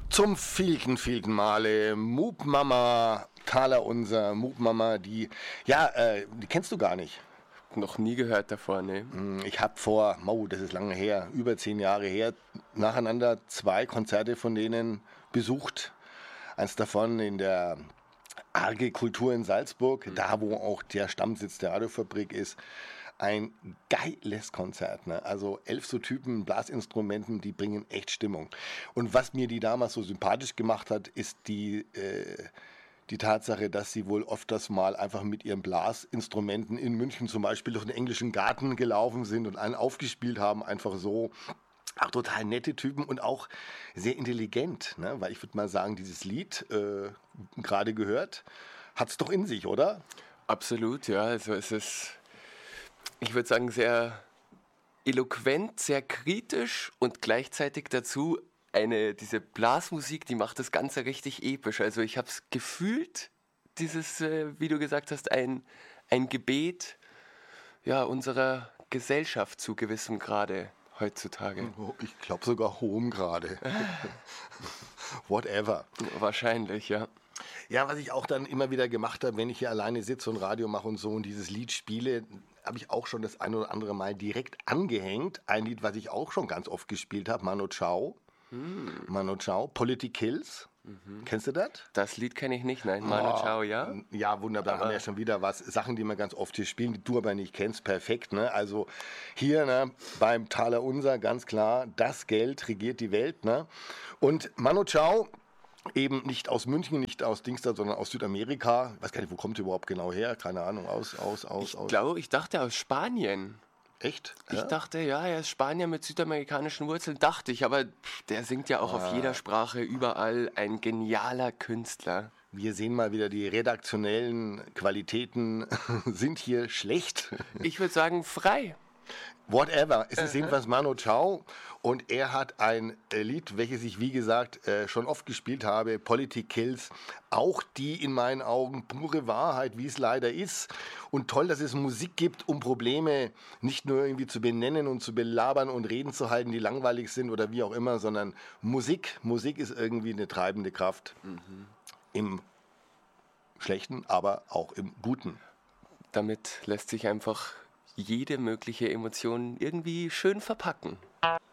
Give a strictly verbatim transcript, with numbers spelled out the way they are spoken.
Zum vielten, vielten Male Moop Mama, Thaler Unser, Moop Mama, die, ja, äh, die kennst du gar nicht. Noch nie gehört davor, ne? Ich habe vor, oh, das ist lange her, über zehn Jahre her, nacheinander zwei Konzerte von denen besucht. Eins davon in der Arge Kultur in Salzburg, mhm. da wo auch der Stammsitz der Radiofabrik ist. Ein geiles Konzert, ne? Also elf so Typen, Blasinstrumenten, die bringen echt Stimmung. Und was mir die damals so sympathisch gemacht hat, ist die, äh, die Tatsache, dass sie wohl öfters mal einfach mit ihren Blasinstrumenten in München zum Beispiel durch den englischen Garten gelaufen sind und einen aufgespielt haben, einfach so. Auch total nette Typen und auch sehr intelligent, ne? Weil ich würde mal sagen, dieses Lied, äh, gerade gehört, hat es doch in sich, oder? Absolut, ja. Also es ist, ich würde sagen, sehr eloquent, sehr kritisch und gleichzeitig dazu eine, diese Blasmusik, die macht das Ganze richtig episch. Also ich habe es gefühlt, dieses, äh, wie du gesagt hast, ein, ein Gebet ja, unserer Gesellschaft zu gewissem Grade heutzutage. Ich glaube sogar hohem Grade. Whatever. Wahrscheinlich, ja. Ja, was ich auch dann immer wieder gemacht habe, wenn ich hier alleine sitze und Radio mache und so und dieses Lied spiele, habe ich auch schon das ein oder andere Mal direkt angehängt. Ein Lied, was ich auch schon ganz oft gespielt habe, Mano Chao. Hm. Mano Chao, Politics Kills. Mhm. Kennst du das? Das Lied kenne ich nicht, nein. Mano oh, Chao, ja? Ja, wunderbar. Aber haben wir ja schon wieder was. Sachen, die wir ganz oft hier spielen, die du aber nicht kennst. Perfekt, ne? Also hier, ne, beim Thaler Unser, ganz klar, das Geld regiert die Welt, ne? Und Mano Chao, eben nicht aus München, nicht aus Dingstad, sondern aus Südamerika. Ich weiß gar nicht, wo kommt ihr überhaupt genau her? Keine Ahnung, aus, aus, aus, ich aus. Ich glaube, ich dachte aus Spanien. Echt? Ich ja? dachte, ja, er ist Spanier mit südamerikanischen Wurzeln, dachte ich, aber der singt ja auch ah. auf jeder Sprache, überall, ein genialer Künstler. Wir sehen mal wieder, die redaktionellen Qualitäten sind hier schlecht. Ich würde sagen, frei. Whatever. Es ist jedenfalls Mano Chao und er hat ein Lied, welches ich, wie gesagt, schon oft gespielt habe, Politics Kills. Auch die in meinen Augen pure Wahrheit, wie es leider ist. Und toll, dass es Musik gibt, um Probleme nicht nur irgendwie zu benennen und zu belabern und Reden zu halten, die langweilig sind oder wie auch immer, sondern Musik. Musik ist irgendwie eine treibende Kraft. Mhm. Im Schlechten, aber auch im Guten. Damit lässt sich einfach jede mögliche Emotion irgendwie schön verpacken.